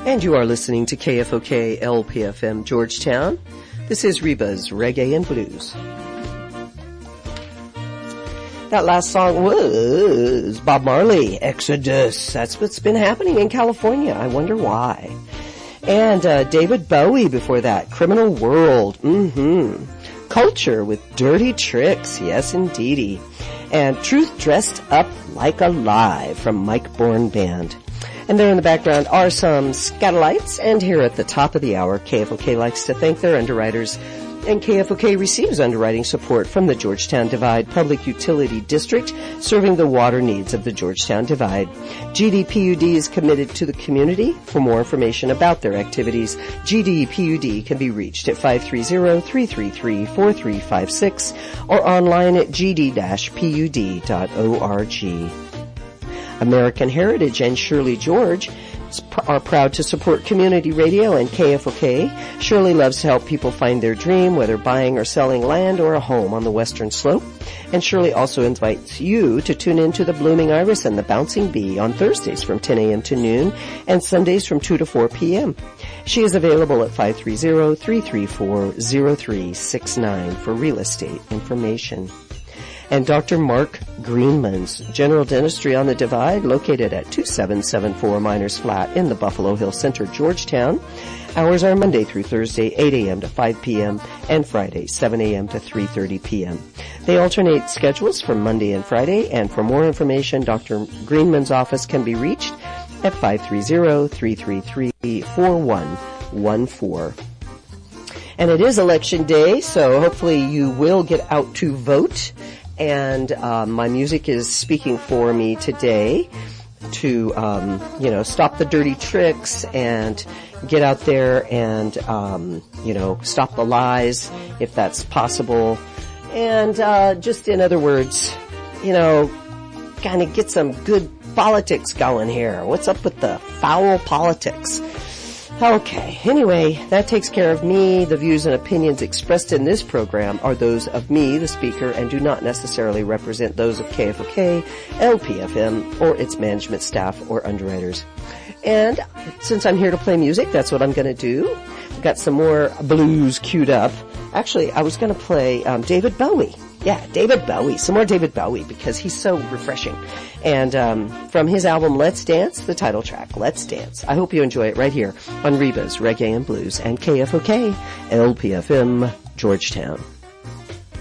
And you are listening to KFOK LPFM Georgetown. This is Reba's Reggae and Blues. That last song was Bob Marley, Exodus. That's what's been happening in California. I wonder why. And David Bowie before that, Criminal World. Culture with Dirty Tricks. Yes, indeedy. And Truth Dressed Up Like a Lie from Mike Bourne Band. And there in the background are some Scatolites, and here at the top of the hour, KFOK likes to thank their underwriters, and KFOK receives underwriting support from the Georgetown Divide Public Utility District, serving the water needs of the Georgetown Divide. GDPUD is committed to the community. For more information about their activities, GDPUD can be reached at 530-333-4356 or online at gd-pud.org. American Heritage and Shirley George are proud to support community radio and KFOK. Shirley loves to help people find their dream, whether buying or selling land or a home on the Western Slope. And Shirley also invites you to tune in to the Blooming Iris and the Bouncing Bee on Thursdays from 10 a.m. to noon and Sundays from 2 to 4 p.m. She is available at 530-334-0369 for real estate information. And Dr. Mark Greenman's General Dentistry on the Divide, located at 2774 Miners Flat in the Buffalo Hill Center, Georgetown. Hours are Monday through Thursday, 8 a.m. to 5 p.m. and Friday, 7 a.m. to 3:30 p.m. They alternate schedules for Monday and Friday, and for more information, Dr. Greenman's office can be reached at 530-333-4114. And it is Election Day, so hopefully you will get out to vote. And my music is speaking for me today to, stop the dirty tricks and get out there and, stop the lies if that's possible. And just in other words, kind of get some good politics going here. What's up with the foul politics? Okay, anyway, that takes care of me. The views and opinions expressed in this program are those of me, the speaker, and do not necessarily represent those of KFOK, LPFM, or its management staff or underwriters. And since I'm here to play music, that's what I'm going to do. I've got some more blues queued up. Actually, I was going to play David Bowie. Yeah, David Bowie. Some more David Bowie because he's so refreshing. And from his album Let's Dance, the title track, Let's Dance. I hope you enjoy it right here on Reba's Reggae and Blues and KFOK LPFM Georgetown.